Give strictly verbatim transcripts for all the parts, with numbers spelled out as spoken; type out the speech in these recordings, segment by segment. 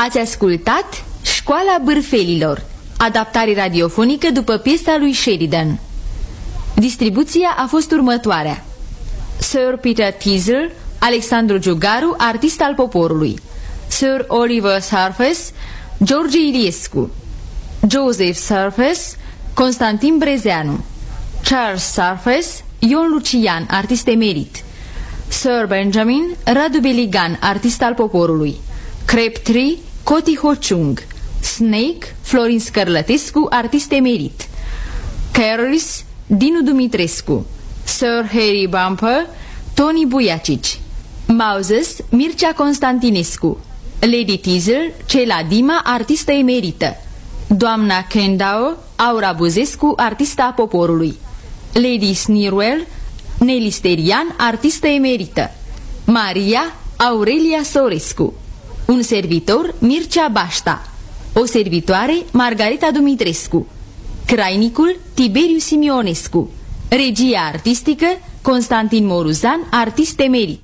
Ați ascultat Școala Bârfelilor, adaptare radiofonică după piesa lui Sheridan. Distribuția a fost următoarea: Sir Peter Teasel, Alexandru Giugaru, artist al poporului; Sir Oliver Sarfes, George Iliescu; Joseph Sarfes, Constantin Brezeanu; Charles Sarfes, Ion Lucian, artist emerit; Sir Benjamin, Radu Beligan, artist al poporului; Crabtree, Coti Hociung; Snake, Florin Scărlătescu, artist emerit; Carols, Dinu Dumitrescu; Sir Harry Bumper, Tony Buiacici; Moses, Mircea Constantinescu; Lady Teasel, Cela Dima, artistă emerită; Doamna Kendau, Aura Buzescu, artistă a poporului; Lady Sneerwell, Nelly Sterian, artistă emerită; Maria, Aurelia Sorescu; un servitor, Mircea Bașta; o servitoare, Margarita Dumitrescu; crainicul, Tiberiu Simionescu; regia artistică, Constantin Moruzan, artist emerit.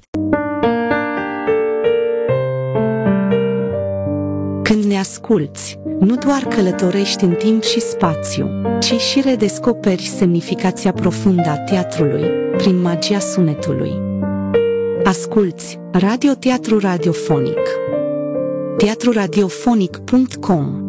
Când ne asculți, nu doar călătorești în timp și spațiu, ci și redescoperi semnificația profundă a teatrului, prin magia sunetului. Asculți Radio Teatru Radiofonic. teatru radiofonic punct com